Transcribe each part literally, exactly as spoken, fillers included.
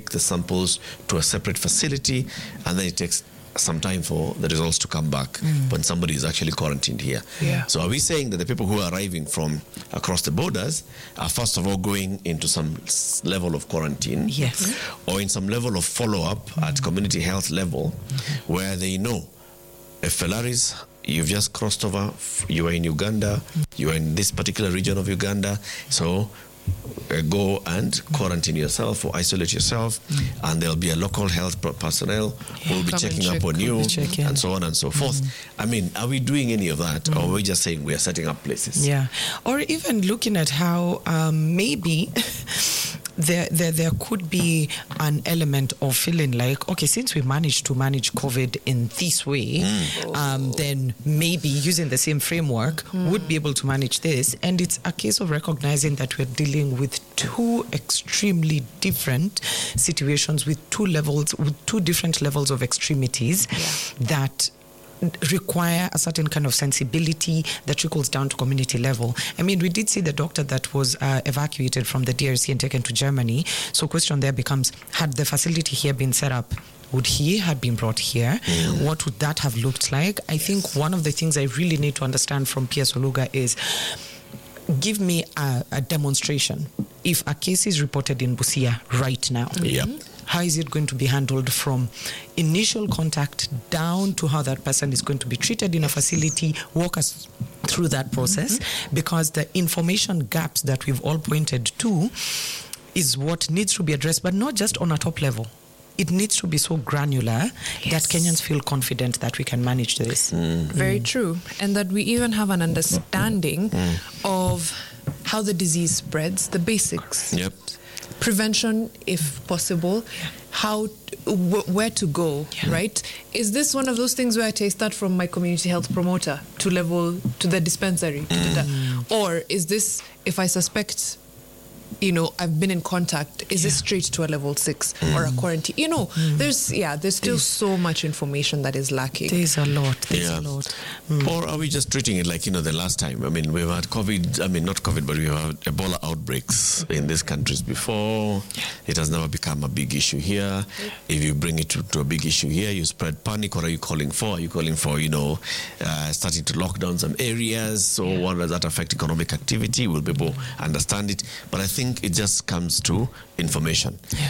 take the samples to a separate facility, and then it takes some time for the results to come back mm. when somebody is actually quarantined here. Yeah. So are we saying that the people who are arriving from across the borders are first of all going into some level of quarantine? Yes. Mm-hmm. Or in some level of follow-up mm-hmm. at community health level mm-hmm. where they know if Felaris, you've just crossed over, you are in Uganda, mm-hmm. you are in this particular region of Uganda, so Uh, go and quarantine yourself or isolate yourself, mm. and there'll be a local health personnel yeah. who will be Come checking check, up on you and so on and so forth. Mm. I mean, are we doing any of that, mm. or are we just saying we are setting up places? Yeah, or even looking at how um, maybe there, there there could be an element of feeling like, okay, since we managed to manage COVID in this way, mm. um, then maybe using the same framework mm. would be able to manage this. And it's a case of recognizing that we're dealing with two extremely different situations with two levels, with two different levels of extremities yeah. that require a certain kind of sensibility that trickles down to community level. I mean, we did see the doctor that was uh, evacuated from the D R C and taken to Germany. So question there becomes, had the facility here been set up, would he have been brought here? Mm. What would that have looked like? I yes. think one of the things I really need to understand from P S Oluga is, give me a, a demonstration. If a case is reported in Busia right now, yep. how is it going to be handled from initial contact down to how that person is going to be treated in a facility? Walk us through that process, mm-hmm. because the information gaps that we've all pointed to is what needs to be addressed, but not just on a top level. It needs to be so granular yes. that Kenyans feel confident that we can manage this. Mm. Very mm. true. And that we even have an understanding mm. of how the disease spreads, the basics. Yep. Prevention, if possible, how, w- where to go, yeah. right? Is this one of those things where I take that from my community health promoter to level, to the dispensary? Mm. Or is this, if I suspect, you know, I've been in contact, is yeah. this straight to a level six mm. or a quarantine? You know, mm. there's, yeah, there's still there's, so much information that is lacking. There's a lot, there's yeah. a lot. Mm. Or are we just treating it like, you know, the last time? I mean, we've had COVID, I mean, not COVID, but we've had Ebola outbreaks in these countries before. Yeah. It has never become a big issue here. Yeah. If you bring it to, to a big issue here, you spread panic. What are you calling for? Are you calling for, you know, uh, starting to lock down some areas? So yeah. what does that affect economic activity? Will people mm. understand it? But I think it just comes to information. Yeah.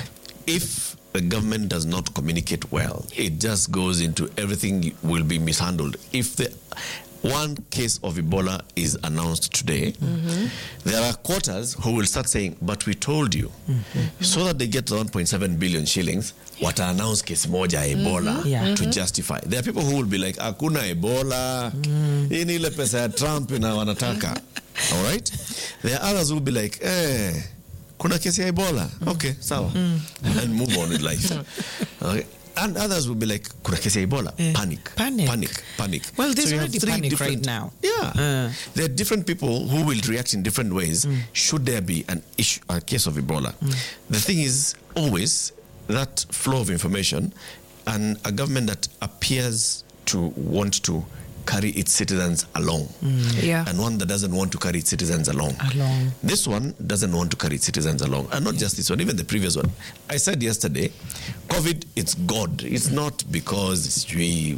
If the government does not communicate well, it just goes into everything will be mishandled. If the one case of Ebola is announced today, mm-hmm. there are quarters who will start saying, but we told you, mm-hmm. so that they get one point seven billion shillings, yeah. what announced case moja Ebola mm-hmm. yeah. to justify. There are people who will be like, hakuna Ebola, mm. hii ni ile pesa ya Trump na wanataka. All right? There are others who will be like, eh, kuna kesi ya Ebola. Mm. Okay, sawa. Mm. And move on with life. Okay. And others will be like, kuna kesi ya Ebola. Yeah. Panic. Panic. Panic. Panic. Well, there's so already panic right now. Yeah. Uh. There are different people who will react in different ways mm. should there be an issue, a case of Ebola. Mm. The thing is always that flow of information, and a government that appears to want to carry its citizens along, mm. yeah. and one that doesn't want to carry its citizens along. along. This one doesn't want to carry its citizens along, and not yeah. just this one, even the previous one. I said yesterday, COVID, it's God. It's not because it's we,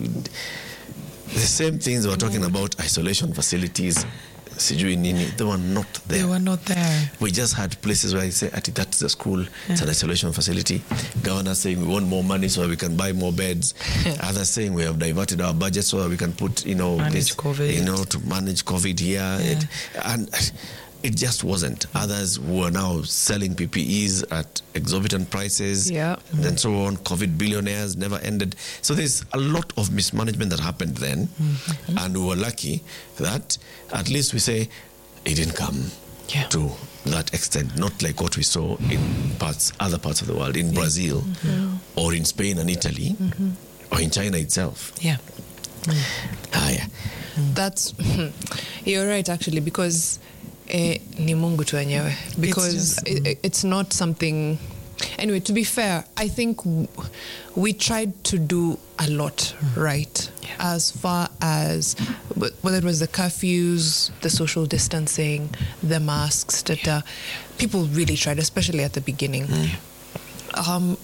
the same things we're talking about, isolation facilities, sijui nini, they were not there. They were not there. We just had places where I say, that's the school, yeah. it's an isolation facility. Governor saying we want more money so we can buy more beds. Yeah. Others saying we have diverted our budget so that we can put, you know, manage this, COVID. you know, to manage COVID here. Yeah. It, and it just wasn't. Others who are now selling P P Es at exorbitant prices, yeah. and so on. COVID billionaires never ended. So there's a lot of mismanagement that happened then, mm-hmm. and we were lucky that at least we say it didn't come yeah. to that extent. Not like what we saw in parts, other parts of the world, in yeah. Brazil, mm-hmm. or in Spain and Italy, mm-hmm. or in China itself. Yeah. Mm. Ah, yeah. Mm. That's you're right actually, because Eh, ni Mungu tu wenyewe, because it's, just, it, it's not something. Anyway, to be fair, I think w- we tried to do a lot, mm. right? Yeah. As far as whether it was the curfews, the social distancing, the masks, da, da, people really tried, especially at the beginning. Mm. Um,